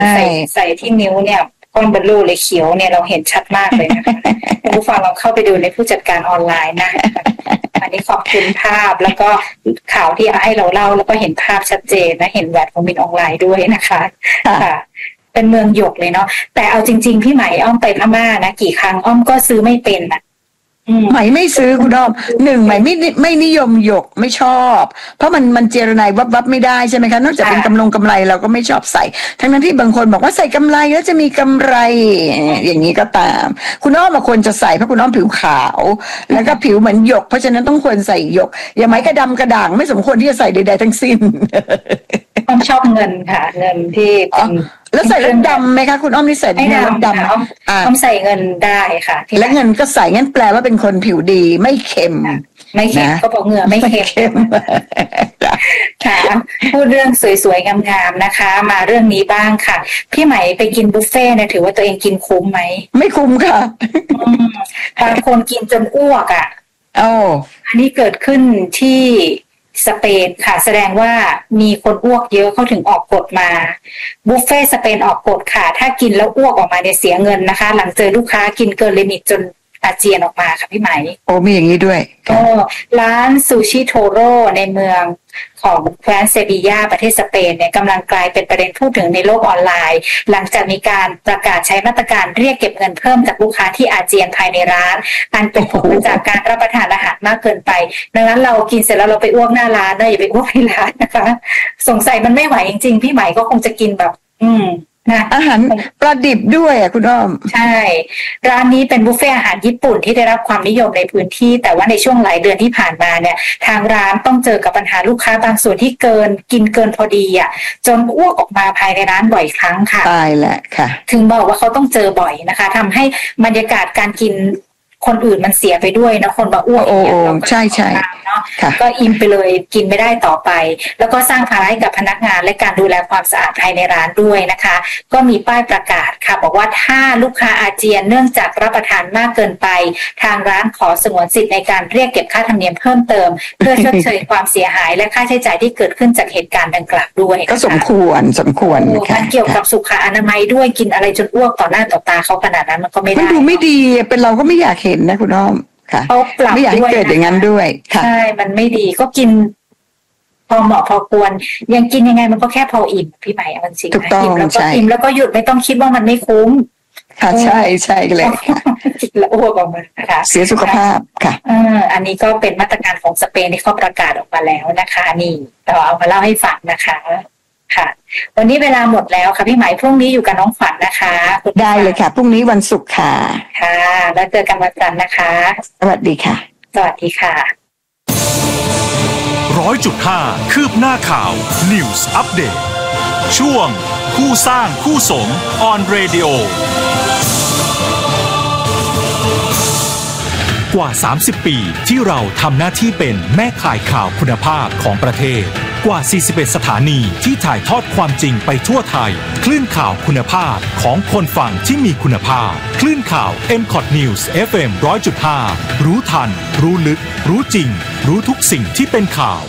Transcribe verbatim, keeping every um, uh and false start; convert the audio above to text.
ใส่ใส่ที่นิ้วเนี่ยก้อนเบลลูเลยเขียวเนี่ยเราเห็นชัดมากเลยนะคะผู้ฟังเราเข้าไปดูในผู้จัดการออนไลน์นะอันนี้ขอบคุณภาพแล้วก็ข่าวที่ให้เราเล่าแล้วก็เห็นภาพชัดเจนนะเห็นแหวนของมินออนไลน์ด้วยนะคะค่ะเป็นเมืองหยกเลยเนาะแต่เอาจริงๆพี่ไหมอ้อมไปพม่านะกี่ครั้งอ้อมก็ซื้อไม่เป็นอ่ะไหมไม่ซื้อคุณอ้อมหนึ่งไหมไม่ไม่นิยมหยกไม่ชอบเพราะมันมันเจรไนวับวับไม่ได้ใช่ไหมคะนอกจากเป็นกำลงกำไรเราก็ไม่ชอบใส่ทั้งนั้นที่บางคนบอกว่าใส่กำไรแล้วจะมีกำไรอย่างนี้ก็ตามคุณอ้อมมาควรจะใส่เพราะคุณอ้อมผิวขาวแล้วก็ผิวเหมือนหยกเพราะฉะนั้นต้องควรใส่หยกอย่าไหมกระดำกระด่างไม่สมควรที่จะใส่ใดๆทั้งสิ้นอ้อมชอบเงินค่ะเงินที่แล้วใส่แล้วดำไหมคะคุณอ้อมนี่ใส่ไม่ดำอ้อมอ้อมใส่เงินได้ค่ะและเงินก็ใส่งั้นแปลว่าเป็นคนผิวดีไม่เค็มไม่เค็มก็บอกเหงื่อไม่เค็มค่ะพูดเรื่องสวยๆงามๆนะคะมาเรื่องนี้บ้างค่ะพี่ไหมไปกินบุฟเฟ่ต์เนี่ยถือว่าตัวเองกินคุ้มไหมไม่คุ้มค่ะบางคนกินจนอ้วกอ่ะโอ้อันนี้เกิดขึ้นที่สเปนค่ะแสดงว่ามีคนอ้วกเยอะเขาถึงออกกฎมาบุฟเฟ่สเปนออกกฎค่ะถ้ากินแล้วอ้วกออกมาเนี่ยเสียเงินนะคะหลังเจอลูกค้ากินเกินลิมิตจนอาเจียนออกมาค่ะพี่ไหมโอ้มีอย่างนี้ด้วยก็ร้านซูชิโทโร่ในเมืองของแคว้นเซบียาประเทศสเปนเนี่ยกำลังกลายเป็นประเด็นพูดถึงในโลกออนไลน์หลังจากมีการประกาศใช้มาตรการเรียกเก็บเงินเพิ่มจากลูกค้าที่อาเจียนภายในร้านอันเป็นผลมาจากการรับประทานอาหารมากเกินไปดังนั้นเรากินเสร็จแล้วเราไปอ้วกหน้าร้านนะอย่าไปอ้วกในร้านนะคะสงสัยมันไม่ไหวจริงๆพี่ไหมก็คงจะกินแบบอืมนะอาหารปลาดิบด้วยอ่ะคุณอ้อมใช่ร้านนี้เป็นบุฟเฟ่อาหารญี่ปุ่นที่ได้รับความนิยมในพื้นที่แต่ว่าในช่วงหลายเดือนที่ผ่านมาเนี่ยทางร้านต้องเจอกับปัญหาลูกค้าบางส่วนที่เกินกินเกินพอดีอ่ะจนอ้วกออกมาภายในร้านบ่อยครั้งค่ะตายแหละค่ะถึงบอกว่าเขาต้องเจอบ่อยนะคะทำให้บรรยากาศการกินคนอื่นมันเสียไปด้วยนะคนมาอ้วกอย่างเงี้ยใช่ใช่เนาะก็อิ่มไปเลยกินไม่ได้ต่อไปแล้วก็สร้างภาระให้กับพนักงานและการดูแลความสะอาดภายในร้านด้วยนะคะก็มีป้ายประกาศค่ะบอกว่าถ้าลูกค้าอาเจียนเนื่องจากรับประทานมากเกินไปทางร้านขอสงวนสิทธิ์ในการเรียกเก็บค่าธรรมเนียมเพิ่มเติมเพื่อชดเชยความเสียหายและค่าใช้จ่ายที่เกิดขึ้นจากเหตุการณ์ดังกล่าวด้วยก็สมควรสมควรนะคะมันเกี่ยวกับสุขอนามัยด้วยกินอะไรจนอ้วกต่อหน้าต่อตาเขาขนาดนั้นมันก็ไม่ได้มันดูไม่ดีเป็นเราก็ไม่อยากเห็นนะคุณอ้อมเขาปรับไม่อยากให้เกิดอย่างนั้นด้วยใช่มันไม่ดีก็กินพอเหมาะพอควรยังกินยังไงมันก็แค่พออิ่มพี่ใหม่เอาจริงๆอิ่มแล้วก็อิ่มแล้วก็หยุดไม่ต้องคิดว่ามันไม่คุ้มค่ะใช่ใช่เลยกินแล้วอ้วกออกมาค่ะเสียสุขภาพค่ะอ่าอันนี้ก็เป็นมาตรการของสเปนที่เขาประกาศออกมาแล้วนะคะนี่เราเอามาเล่าให้ฟังนะคะค่ะวันนี้เวลาหมดแล้วค่ะพี่หมายพรุ่งนี้อยู่กับน้องขวัญ นะคะได้เลยค่ะพรุ่งนี้วันศุกร์ค่ะค่ะแล้วเจอกันวันจันทร์นะคะสวัสดีค่ะสวัสดีค่ะร้อยจุดห้าคืบหน้าข่าว News Update ช่วงคู่สร้างคู่สม On Radio กว่าสามสิบปีที่เราทำหน้าที่เป็นแม่ข่ายข่าวคุณภาพของประเทศกว่าสี่สิบเอ็ดสถานีที่ถ่ายทอดความจริงไปทั่วไทยคลื่นข่าวคุณภาพของคนฟังที่มีคุณภาพคลื่นข่าว เอ็ม คอท News เอฟ เอ็ม หนึ่งร้อยจุดห้า รู้ทันรู้ลึกรู้จริงรู้ทุกสิ่งที่เป็นข่าว